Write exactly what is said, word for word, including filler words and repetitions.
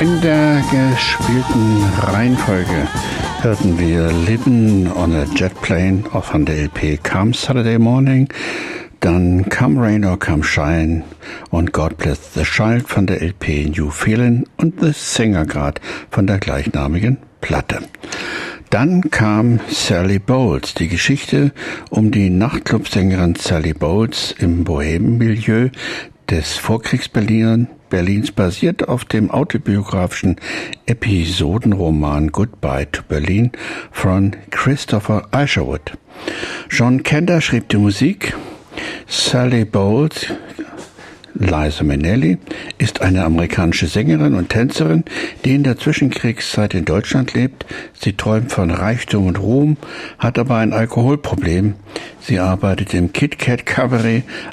In der gespielten Reihenfolge hörten wir Livin' on a Jet Plane von der L P Come Saturday Morning, dann Come Rain or Come Shine und God Bless the Child von der L P New Feelin' und The Singer grad von der gleichnamigen Platte. Dann kam Sally Bowles, die Geschichte um die Nachtclubsängerin Sally Bowles im Bohemenmilieu des Vorkriegs-Berlin Berlins, basiert auf dem autobiografischen Episodenroman Goodbye to Berlin von Christopher Isherwood. John Kander schrieb die Musik. Sally Bowles, Liza Minnelli, ist eine amerikanische Sängerin und Tänzerin, die in der Zwischenkriegszeit in Deutschland lebt. Sie träumt von Reichtum und Ruhm, hat aber ein Alkoholproblem. Sie arbeitet im Kit Kat Cabaret,